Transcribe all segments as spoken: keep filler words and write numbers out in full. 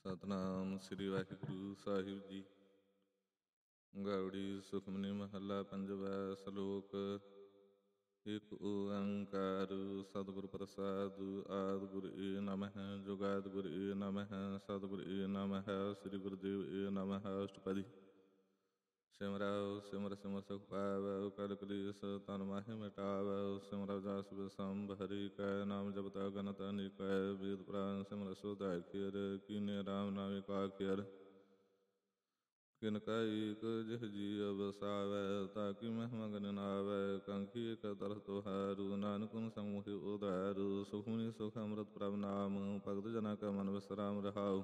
ਸਤਿਨਾਮ ਸ੍ਰੀ ਵਾਹਿਗੁਰੂ ਸਾਹਿਬ ਜੀ। ਗਾਉੜੀ ਸੁਖਮਨੀ ਮਹੱਲਾ ਪੰਜਵਾ। ਸ਼ਲੋਕ। ਇਕ ਓੰਕਾਰ ਸਤਿਗੁਰ ਪ੍ਰਸਾਦ। ਆਦਿ ਗੁਰ ਏ ਨਮః ਜੁਗਾਦਿ ਗੁਰ ਏ ਨਮঃ ਸਤਿਗੁਰ ਏ ਨਮঃ ਸ੍ਰੀ ਗੁਰਦੇਵ ਏ ਨਮঃ। ਅਸ਼ਟਪਦੀ। ਸਿਮਰਉ ਸਿਮਰ ਸਿਮਰ ਸੁਖ ਪਾਵੈ ਕਲ ਕਲੇਸ਼ ਤਨ ਮਾਹਿ ਮਿਟਾਵੈ। ਸਿਮਰਉ ਜਸ ਬਿਸੰਭ ਹਰਿ ਕੈ ਨਾਮ ਜਪਤ ਅਗਨਿਤ ਅਨੇਕੈ। ਵੇਦ ਪੁਰਾਨ ਸਿਮਰ ਸੋਧਿ ਖੇਰ ਕੀਨੇ ਰਾਮ ਨਾਮੇ ਕਾ ਖੇਰ। ਕਿਨ ਕਾ ਏਕ ਜਿਹ ਜੀਅ ਵਸਾਵੈ ਤਾ ਕੀ ਮਹਿਮਾ ਗਨ ਨਾਵੈ। ਕੰਖੀ ਏਕ ਤਰਹ ਤੁਹਾਰੂ ਨਾਨਕ ਹੁਨ ਸੰਗ ਮੋਹਿ ਉਧਾਰੂ। ਸੁਖਮਨੀ ਸੁਖ ਅੰਮ੍ਰਿਤ ਪ੍ਰਭ ਨਾਮ ਭਗਤ ਜਨਾ ਕਾ ਮਨ ਵਿਸਰਾਮ ਰਹਾਉ।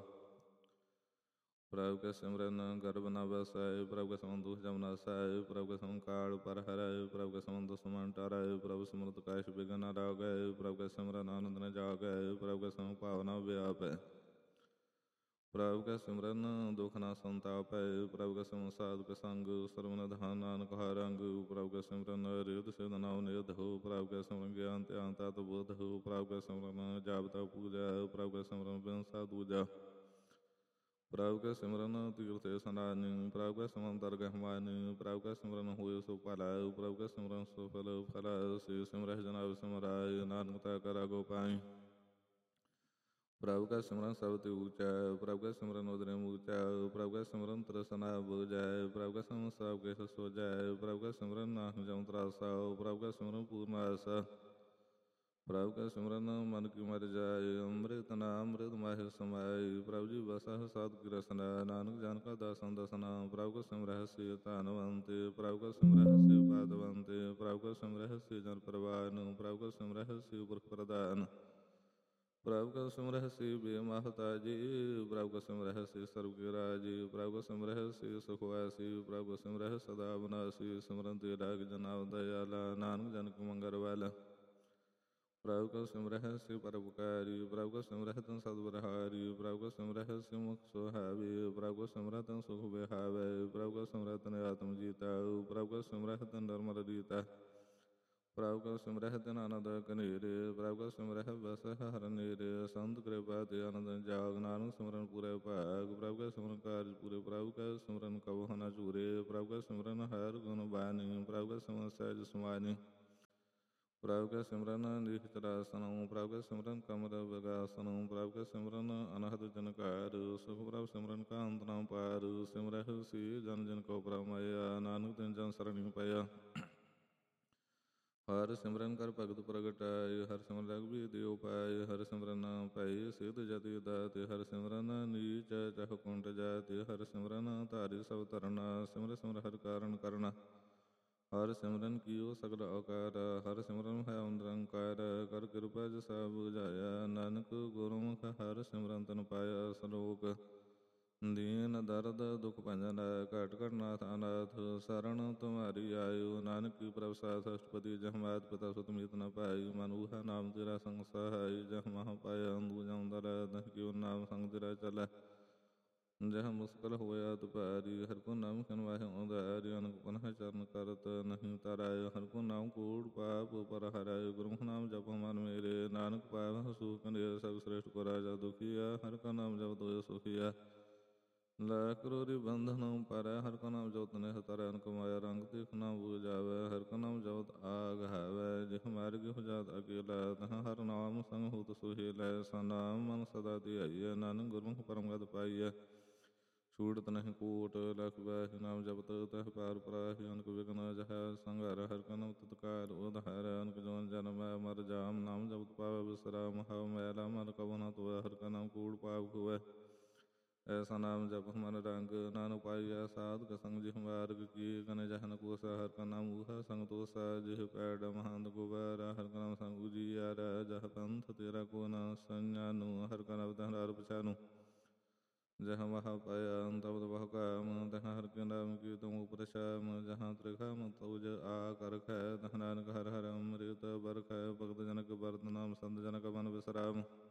ਪ੍ਰਭ ਕੇ ਸਿਮਰਨ ਗਰਭ ਨ ਬਸੈ ਪ੍ਰਭ ਕੇ ਸਮਨ ਦੁਖ ਜਮ ਨਾਸੈ। ਪ੍ਰਭ ਕੇ ਸਮਨ ਕਾਲ ਪਰ ਹਰੈ ਪ੍ਰਭ ਕੇ ਸਮਨ ਦੁਸਮਨ ਟਰੈ। ਪ੍ਰਭ ਸਿਮਰਤ ਕਛ ਬਿਘਨ ਨ ਲਾਗੈ ਪ੍ਰਭ ਕੇ ਸਿਮਰਨ ਆਨੰਦ ਨ ਜਾਗੈ। ਪ੍ਰਭ ਕੇ ਸਮਨ ਭਾਵ ਨ ਵਿਆਪੈ ਪ੍ਰਭ ਕੇ ਸਿਮਰਨ ਦੁਖ ਨ ਸੰਤਾਪੈ। ਪ੍ਰਭ ਕੇ ਸਿਮਰਨ ਸਾਧੁ ਕੇ ਸੰਗ ਸਰਬ ਨਿਧਾਨ ਨਾਨਕ ਹਰਿ ਰੰਗ। ਪ੍ਰਭ ਕੇ ਸਿਮਰਨ ਰਿੱਧ ਸਿੱਧ ਨਵ ਨਿਧ ਹੋ। ਪ੍ਰਭ ਕੇ ਸਿਮਰਨ ਗਿਆਨ ਧਿਆਨ ਤਤ ਬੁੱਧ ਹੋ। ਪ੍ਰਭ ਕੇ ਸਿਮਰਨ ਜਾਪ ਤਪ ਪੂਜਾ। ਪ੍ਰਭ ਕੇ ਸਿਮਰਨ ਬਿਨਸਾ ਦੂਜਾ। ਪ੍ਰਭ ਕੇ ਸਿਮਰਨ ਤੀਰਥ ਇਸਨਾਨ। ਪ੍ਰਭ ਕੇ ਸਿਮਰਨ ਦਰਗਹਿ ਮਾਨ। ਪ੍ਰਭ ਕੇ ਸਿਮਰਨ ਹੋਇ ਸੋ ਭਲਾ। ਪ੍ਰਭ ਕੇ ਸਿਮਰਨ ਸੁਫਲ ਫਲ। ਸੇ ਸਿਮਰਹਿ ਜਨਾ ਸਿਮਰਾਇ ਨਾਨਕ ਤਾ ਕਰ ਅਗੋ ਪਾਈ। ਪ੍ਰਭ ਕੈ ਸਿਮਰਨ ਸਭ ਤੇ ਊਚਾ। ਪ੍ਰਭ ਕੈ ਸਿਮਰਨ ਉਦਰੇ ਮੂਚਾ। ਪ੍ਰਭ ਕੈ ਸਿਮਰਨ ਤ੍ਰਿਸਨਾ ਬੁਝੈ। ਪ੍ਰਭ ਕੈ ਸਿਮਰਨ ਸਭ ਕਿਛ ਸੁਝੈ। ਪ੍ਰਭ ਕੈ ਸਿਮਰਨ ਨਾਹਿ ਜਮ ਤਰਾਸਾ। ਪ੍ਰਭ ਕੈ ਸਿਮਰਨ ਪੂਰਨ ਆਸਾ। ਪ੍ਰਭ ਕੈ ਸਿਮਰਨ ਮਨ ਕੀ ਮਰਿ ਜਾਇ। ਅੰਮ੍ਰਿਤ ਨਾਮ ਅੰਮ੍ਰਿਤ ਮਾਹਿ ਸਮਾਇ। ਪ੍ਰਭ ਜੀ ਬਸਹਿ ਸਾਧੁ ਕੀ ਰਸਨਾ ਨਾਨਕ ਜਨ ਕਾ ਦਾਸਨ ਦਸਨਾ। ਪ੍ਰਭ ਕੋ ਸਿਮਰਹਿ ਸੇ ਧਨਵੰਤ ਪ੍ਰਭ ਕੋ ਸਿਮਰਹਿ ਸੇ ਪਦਵੰਤ। ਪ੍ਰਭ ਕੋ ਸਿਮਰਹਿ ਸੇ ਜਨ ਪਰਵਾਨ। ਪ੍ਰਭ ਕੋ ਸਿਮਰਹਿ ਸੇ ਪੁਰਖ ਪ੍ਰਧਾਨ। ਪ੍ਰਭ ਕੋ ਸਿਮਰਹਿ ਸੇ ਬੇ ਮਹਤਾਜੀ। ਪ੍ਰਭ ਕੋ ਸਿਮਰਹਿ ਸੇ ਸਰਬ ਕੇ ਰਾਜੀ। ਪ੍ਰਭ ਕੋ ਸਿਮਰਹਿ ਸੇ ਸੁਖ ਵਾਸੀ। ਪ੍ਰਭ ਕੋ ਸਿਮਰਹਿ ਸਦਾ ਅਬਨਾਸੀ। ਸਿਮਰਨ ਤੇ ਰਾਗ ਜਨਾ ਦਇਆਲਾ ਨਾਨਕ ਜਨ ਕੋ ਮੰਗਲ ਵਾਲਾ। ਪ੍ਰਭ ਕੋ ਸਿਮਰਹਿ ਸੇ ਪਰਉਪਕਾਰੀ। ਪ੍ਰਭ ਕੋ ਸਿਮਰਹਿ ਤਨ ਸਦ ਬਲਿਹਾਰੀ। ਪ੍ਰਭ ਕੋ ਸਿਮਰਹਿ ਸੇ ਮੁਖ ਸੁਹਾਵੇ। ਪ੍ਰਭ ਕੋ ਸਿਮਰਹਿ ਤਨ ਸੁਖ ਵਿਹਾਵੈ। ਪ੍ਰਭ ਕੋ ਸਿਮਰਹਿ ਤਨ ਆਤਮ ਜੀਤਾਉ। ਪ੍ਰਭ ਕੋ ਸਿਮਰਹਿ ਤਨ ਨਿਰਮਲ ਰੀਤਾ। ਪ੍ਰਭ ਕੋ ਸਿਮਰਹਿ ਤਨ ਆਨੰਦ ਘਨੇਰੇ। ਪ੍ਰਭ ਕੋ ਸਿਮਰਹਿ ਬਸਹਿ ਹਰਿ ਨੇਰੇ। ਸੰਤ ਕਿਰਪਾ ਤੇ ਆਨੰਦ ਜਾਗ ਨਾਨਕ ਸਿਮਰਨ ਪੂਰੈ ਭਾਗ। ਪ੍ਰਭ ਕੈ ਸਿਮਰਨ ਕਾਰਜ ਪੂਰੇ। ਪ੍ਰਭ ਕੈ ਸਿਮਰਨ ਕਬਹੁ ਨ ਝੂਰੇ। ਪ੍ਰਭ ਕੈ ਸਿਮਰਨ ਹਰਿ ਗੁਣ ਬਾਣੀ। ਪ੍ਰਭ ਕੈ ਸਿਮਰਨ ਸਹਿਜ ਸਮਾਨੀ। ਪ੍ਰਭ ਕੈ ਸਿਮਰਨ ਨਿਸ਼ਚਲ ਆਸਨੁ। ਪ੍ਰਭ ਕੈ ਸਿਮਰਨ ਕਮਲ ਬਿਗਾਸਨੁ। ਪ੍ਰਭ ਕੈ ਸਿਮਰਨ ਅਨਹਦ ਜਨਕਾਰ। ਸੁਖ ਪ੍ਰਭ ਸਿਮਰਨ ਕਾ ਅੰਤ ਨ ਪਾਰ। ਸਿਮਰਹਿ ਸੇ ਜਨ ਜਿਨ ਕੋ ਪ੍ਰਭ ਮਾਇਆ ਨਾਨਕ ਤਿਨ ਜਨ ਸਰਣਿ ਪਾਇਆ। ਹਰਿ ਸਿਮਰਨ ਕਰ ਭਗਤ ਪ੍ਰਗਟਾਇ। ਹਰਿ ਸਿਮਰਨ ਰਘੁਬੀਰ ਦਿਓ ਪਾਇ। ਹਰਿ ਸਿਮਰਨ ਭਈ ਸਿਧ ਜਤੀ ਦਾਤੇ। ਹਰਿ ਸਿਮਰਨ ਨੀਚ ਚਹੁ ਕੁੰਟ ਜਾਤੇ। ਹਰਿ ਸਿਮਰਨ ਧਾਰੀ ਸਭ ਧਰਨਾ। ਸਿਮਰ ਸਿਮਰ ਹਰਿ ਕਾਰਣ ਕਰਨਾ। ਹਰਿ ਸਿਮਰਨ ਕੀਓ ਸਗਲ ਔਕਾਰ। ਹਰਿ ਸਿਮਰਨ ਭਇਓ ਨਿਰੰਕਾਰ। ਕਰ ਕਿਰਪਾ ਜਿ ਸਭ ਬੁਝਾਇਆ। ਨਾਨਕ ਗੁਰਮੁਖ ਹਰਿ ਸਿਮਰਨ ਤਨ ਪਾਇਆ। ਸ਼ਲੋਕ। ਦੀਨ ਦਰਦ ਦੁਖ ਭੰਜਨ ਘਟ ਘਟ ਨਾਥ ਅਨਾਥ। ਸਰਣ ਤੁਮਹਾਰੀ ਆਇਓ ਨਾਨਕ ਕੀ ਪ੍ਰਭ ਸਾਥ। ਅਸ਼ਟਪਦੀ। ਜਹ ਮਾਤ ਪਿਤਾ ਸੁਤ ਮੀਤ ਨ ਭਾਈ। ਮਨ ਊਹਾ ਨਾਮ ਤੇਰਾ ਸੰਗ ਸਹਾਈ। ਜਹ ਮਹ ਪਾਇਆ ਦੂਜਹੁ ਦਰੈ। ਤਹ ਕਿਉ ਨਾਮ ਸੰਗ ਤੇਰਾ ਚਲੈ। ਜਹ ਮੁਸਕਲ ਹੋਇਆ ਤੁਪਾਰੀ। ਹਰਿ ਕੋ ਨਾਮ ਖਿਨ ਮਾਹਿ ਉਧਾਰੀ। ਅਨਕ ਪੁਨਹ ਚਰਨ ਕਰਤ ਨਹੀਂ ਤਰਾਇ। ਹਰਿ ਕੋ ਨਾਮ ਕੂੜ ਪਾਪ ਪਰ ਹਰਾਇ। ਗੁਰਮੁਖ ਨਾਮ ਜਪਹੁ ਮਨ ਮੇਰੇ। ਨਾਨਕ ਪਾਵਹਿ ਸੁਖ ਕੰਡੇਰ। ਸਭ ਸ੍ਰੇਸ਼ਟ ਕੋ ਰਾਜਾ ਦੁਖੀਆ। ਹਰਿ ਕਾ ਨਾਮ ਜਪਤ ਹੋਇ ਸੁਖੀਆ। ਲੱਖ ਕਰੋੜੀ ਬੰਧਨੁ ਪਰੈ। ਹਰਿ ਕੋ ਨਾਮ ਜਪਤ ਨਿਹ ਤਰੈ। ਅਨਕ ਮਾਇਆ ਰੰਗ ਦੇਖ ਨ ਬੂਝਾਵੈ। ਹਰਿ ਕੋ ਨਾਮ ਜਪਤ ਆਗ ਹਾਵੈ। ਜਿਹ ਮਾਰਗਿ ਹੋ ਜਾਤ ਅਕੇਲਾ। ਤਹ ਹਰਿ ਨਾਮ ਸੰਗ ਹੋਤ ਸੁਹੇਲਾ। ਸੋ ਨਾਮ ਮਨ ਸਦਾ ਧਿਆਈਐ। ਨਾਨਕ ਗੁਰਮੁਖ ਪਰਮ ਗਤਿ ਪਾਈਐ। ਛੂਟਤ ਨਹਿ ਕੋਟਿ ਲਖ ਬਾਹੀ। ਨਾਮ ਜਪਤ ਤਹਿ ਪਾਰ ਪਰਾਹੀ। ਅਨਕ ਵਿਘਨ ਜਹੈ ਸੰਘਾਰ। ਹਰਿ ਕੋ ਨਾਮ ਤਤਕਾਲ ਉਧਾਰੈ। ਅਨਕ ਜੋਨਿ ਜਨਮੈ ਮਰ ਜਾਮ। ਨਾਮ ਜਪਤ ਪਾਵੈ ਵਿਸਰਾਮ। ਹਉ ਮੈਲਾ ਮਲ ਕਬਹੁ ਨ ਧੋਵੈ। ਹਰਿ ਕਾ ਨਾਮ ਕੂੜ ਪਾਪ ਖੋਵੈ। ਐਸਾ ਨਾਮ ਜਪਹੁ ਮਨ ਰੰਗ। ਨਾਨਕ ਪਾਈਐ ਸਾਧੁ ਕਾ ਸੰਗ। ਜਿਹ ਮਾਰਗ ਕੀਏ ਕਨੇ ਜਹ ਨ ਕੋਸਾ। ਹਰਿ ਕਾ ਨਾਮ ਊਹਾ ਸੰਗ ਤੋਸਾ। ਜਿਹ ਪੈੜ ਮਹੰਤ ਗੁਬਾਰਾ। ਹਰਿ ਕਾ ਨਾਮ ਸੰਗ ਉਜੀਆਰਾ। ਜਹ ਪੰਥ ਤੇਰਾ ਕੋ ਨ ਸਜਾਨੁ। ਹਰਿ ਕਾ ਨਾਮ ਤਹ ਰਾਰ ਪਛਾਨੁ। ਜਹ ਮਹਾ ਪਾਇਆ ਤਬਿ ਬਹੁ ਕਾਮ। ਤਹ ਹਰਿ ਕੇ ਨਾਮ ਕੀ ਤੁਮ ਉਪਰ ਛਾਮ। ਜਹਾਂ ਤ੍ਰਿਖਮ ਤੁਜ ਆਕ ਰਖੈ। ਤਹ ਨਾਨਕ ਹਰਿ ਹਰਿ ਅੰਮ੍ਰਿਤ ਬਰਖੈ। ਭਗਤ ਜਨਕ ਬਰਤ ਨਾਮ ਸੰਤ ਜਨਕ ਮਨ ਵਿਸਰਾਮ।